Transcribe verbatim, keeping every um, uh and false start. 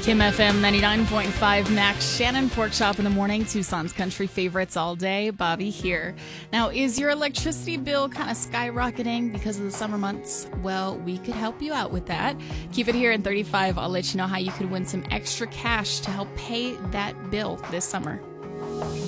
Kim F M ninety-nine point five Max Shannon Pork Chop in the morning. Tucson's country favorites all day. Bobby here. Now, is your electricity bill kind of skyrocketing because of the summer months? Well, we could help you out with that. Keep it here in thirty-five. I'll let you know how you could win some extra cash to help pay that bill this summer.